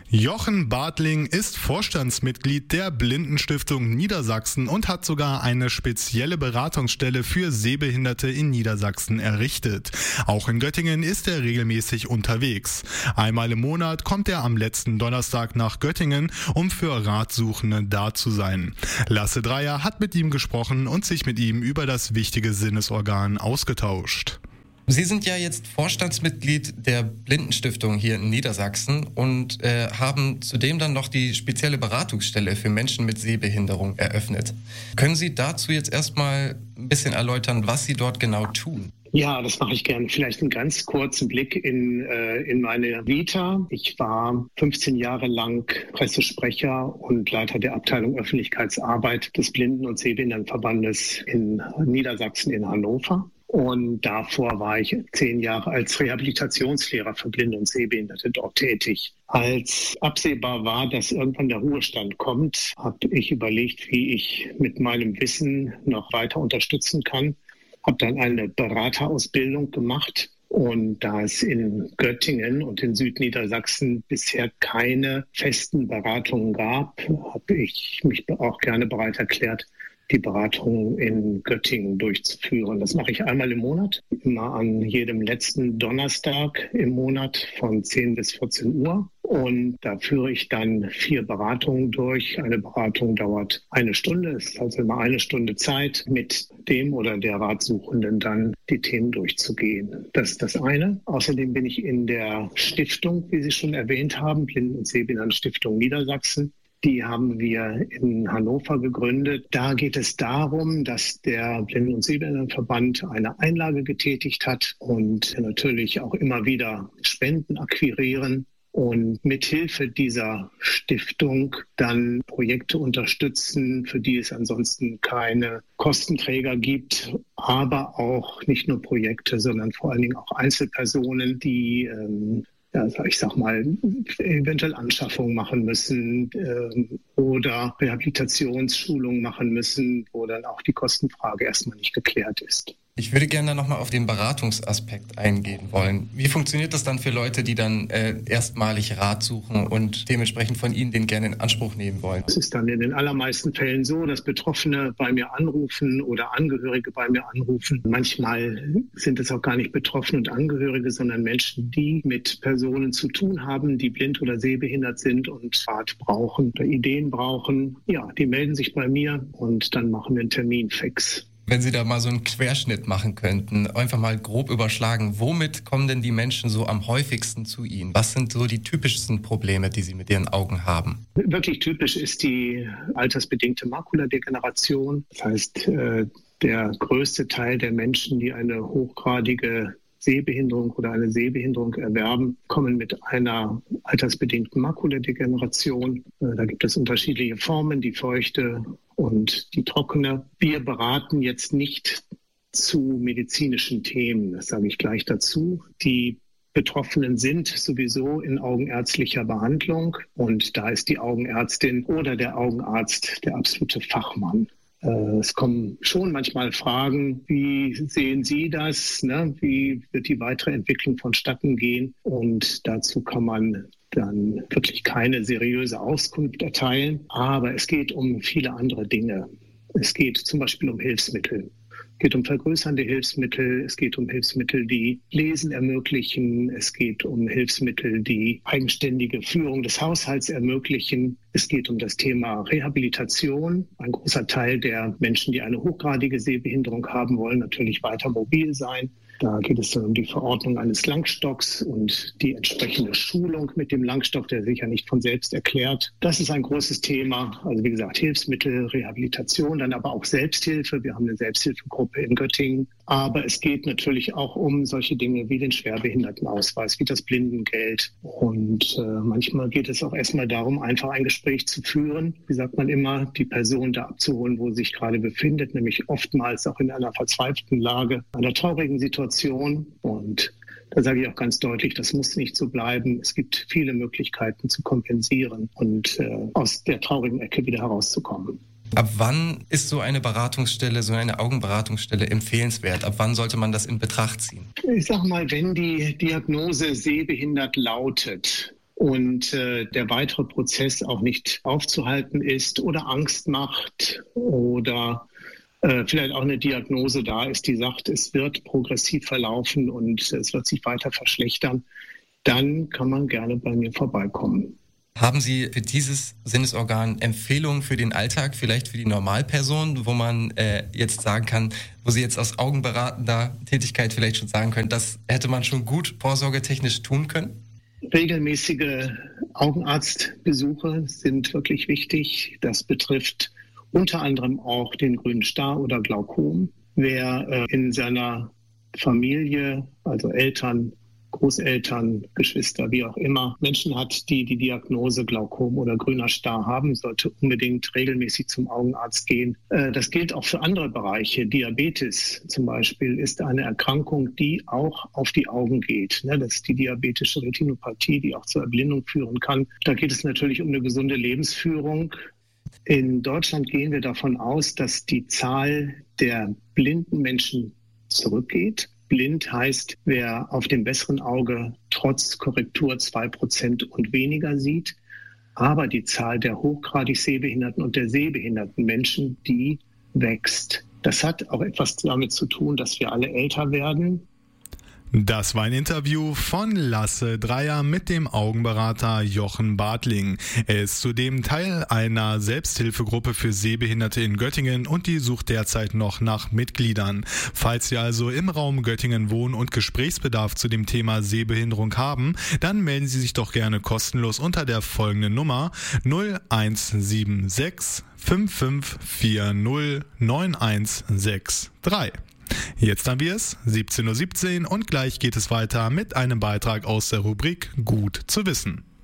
Jochen Bartling ist Vorstandsmitglied der Blindenstiftung Niedersachsen und hat sogar eine spezielle Beratungsstelle für Sehbehinderte in Niedersachsen errichtet. Auch in Göttingen ist er regelmäßig unterwegs. Einmal im Monat kommt er am letzten Donnerstag nach Göttingen, um für Ratsuchende da zu sein. Lasse Dreier hat mit ihm gesprochen und sich mit ihm über das wichtige Sinnesorgan ausgetauscht. Sie sind ja jetzt Vorstandsmitglied der Blindenstiftung hier in Niedersachsen und haben zudem dann noch die spezielle Beratungsstelle für Menschen mit Sehbehinderung eröffnet. Können Sie dazu jetzt erstmal ein bisschen erläutern, was Sie dort genau tun? Ja, das mache ich gerne. Vielleicht einen ganz kurzen Blick in meine Vita. Ich war 15 Jahre lang Pressesprecher und Leiter der Abteilung Öffentlichkeitsarbeit des Blinden- und Sehbehindertenverbandes in Niedersachsen in Hannover. Und davor war ich 10 Jahre als Rehabilitationslehrer für Blinde und Sehbehinderte dort tätig. Als absehbar war, dass irgendwann der Ruhestand kommt, habe ich überlegt, wie ich mit meinem Wissen noch weiter unterstützen kann. Habe dann eine Beraterausbildung gemacht. Und da es in Göttingen und in Südniedersachsen bisher keine festen Beratungen gab, habe ich mich auch gerne bereit erklärt, die Beratung in Göttingen durchzuführen. Das mache ich einmal im Monat, immer an jedem letzten Donnerstag im Monat von 10 bis 14 Uhr. Und da führe ich dann 4 Beratungen durch. Eine Beratung dauert 1 Stunde. Es ist also immer 1 Stunde Zeit, mit dem oder der Ratsuchenden dann die Themen durchzugehen. Das ist das eine. Außerdem bin ich in der Stiftung, wie Sie schon erwähnt haben, Blinden- und Sehbehindertenstiftung Niedersachsen. Die haben wir in Hannover gegründet. Da geht es darum, dass der Blinden- und Sehbehindertenverband eine Einlage getätigt hat und natürlich auch immer wieder Spenden akquirieren und mithilfe dieser Stiftung dann Projekte unterstützen, für die es ansonsten keine Kostenträger gibt, aber auch nicht nur Projekte, sondern vor allen Dingen auch Einzelpersonen, die ich sag mal, eventuell Anschaffungen machen müssen oder Rehabilitationsschulungen machen müssen, wo dann auch die Kostenfrage erstmal nicht geklärt ist. Ich würde gerne nochmal auf den Beratungsaspekt eingehen wollen. Wie funktioniert das dann für Leute, die dann erstmalig Rat suchen und dementsprechend von Ihnen den gerne in Anspruch nehmen wollen? Es ist dann in den allermeisten Fällen so, dass Betroffene bei mir anrufen oder Angehörige bei mir anrufen. Manchmal sind es auch gar nicht Betroffene und Angehörige, sondern Menschen, die mit Personen zu tun haben, die blind oder sehbehindert sind und Rat brauchen oder Ideen brauchen. Ja, die melden sich bei mir und dann machen wir einen Termin fix. Wenn Sie da mal so einen Querschnitt machen könnten, einfach mal grob überschlagen, womit kommen denn die Menschen so am häufigsten zu Ihnen? Was sind so die typischsten Probleme, die Sie mit Ihren Augen haben? Wirklich typisch ist die altersbedingte Makuladegeneration. Das heißt, der größte Teil der Menschen, die eine hochgradige Sehbehinderung oder eine Sehbehinderung erwerben, kommen mit einer altersbedingten Makuladegeneration. Da gibt es unterschiedliche Formen, die feuchte und die trockene. Wir beraten jetzt nicht zu medizinischen Themen, das sage ich gleich dazu. Die Betroffenen sind sowieso in augenärztlicher Behandlung und da ist die Augenärztin oder der Augenarzt der absolute Fachmann. Es kommen schon manchmal Fragen, wie sehen Sie das? Ne? Wie wird die weitere Entwicklung vonstatten gehen? Und dazu kann man dann wirklich keine seriöse Auskunft erteilen. Aber es geht um viele andere Dinge. Es geht zum Beispiel um Hilfsmittel. Es geht um vergrößernde Hilfsmittel, es geht um Hilfsmittel, die Lesen ermöglichen, es geht um Hilfsmittel, die eigenständige Führung des Haushalts ermöglichen. Es geht um das Thema Rehabilitation. Ein großer Teil der Menschen, die eine hochgradige Sehbehinderung haben, wollen natürlich weiter mobil sein. Da geht es dann um die Verordnung eines Langstocks und die entsprechende Schulung mit dem Langstock, der sich ja nicht von selbst erklärt. Das ist ein großes Thema. Also wie gesagt, Hilfsmittel, Rehabilitation, dann aber auch Selbsthilfe. Wir haben eine Selbsthilfegruppe in Göttingen. Aber es geht natürlich auch um solche Dinge wie den Schwerbehindertenausweis, wie das Blindengeld. Und manchmal geht es auch erstmal darum, einfach ein Gespräch zu führen. Wie sagt man immer, die Person da abzuholen, wo sie sich gerade befindet, nämlich oftmals auch in einer verzweifelten Lage, einer traurigen Situation. Und da sage ich auch ganz deutlich, das muss nicht so bleiben. Es gibt viele Möglichkeiten zu kompensieren und aus der traurigen Ecke wieder herauszukommen. Ab wann ist so eine Beratungsstelle, so eine Augenberatungsstelle empfehlenswert? Ab wann sollte man das in Betracht ziehen? Ich sage mal, wenn die Diagnose sehbehindert lautet, und der weitere Prozess auch nicht aufzuhalten ist oder Angst macht oder vielleicht auch eine Diagnose da ist, die sagt, es wird progressiv verlaufen und es wird sich weiter verschlechtern, dann kann man gerne bei mir vorbeikommen. Haben Sie für dieses Sinnesorgan Empfehlungen für den Alltag, vielleicht für die Normalperson, wo man jetzt sagen kann, wo Sie jetzt aus augenberatender Tätigkeit vielleicht schon sagen können, das hätte man schon gut vorsorgetechnisch tun können? Regelmäßige Augenarztbesuche sind wirklich wichtig. Das betrifft unter anderem auch den grünen Star oder Glaukom. Wer in seiner Familie, also Eltern, Großeltern, Geschwister, wie auch immer, Menschen hat, die die Diagnose Glaukom oder grüner Star haben, sollte unbedingt regelmäßig zum Augenarzt gehen. Das gilt auch für andere Bereiche. Diabetes zum Beispiel ist eine Erkrankung, die auch auf die Augen geht. Das ist die diabetische Retinopathie, die auch zur Erblindung führen kann. Da geht es natürlich um eine gesunde Lebensführung. In Deutschland gehen wir davon aus, dass die Zahl der blinden Menschen zurückgeht. Blind heißt, wer auf dem besseren Auge trotz Korrektur 2% und weniger sieht. Aber die Zahl der hochgradig sehbehinderten und der sehbehinderten Menschen, die wächst. Das hat auch etwas damit zu tun, dass wir alle älter werden. Das war ein Interview von Lasse Dreier mit dem Augenberater Jochen Bartling. Er ist zudem Teil einer Selbsthilfegruppe für Sehbehinderte in Göttingen und die sucht derzeit noch nach Mitgliedern. Falls Sie also im Raum Göttingen wohnen und Gesprächsbedarf zu dem Thema Sehbehinderung haben, dann melden Sie sich doch gerne kostenlos unter der folgenden Nummer 0176 5540 9163. Jetzt haben wir es, 17:17 Uhr und gleich geht es weiter mit einem Beitrag aus der Rubrik Gut zu wissen.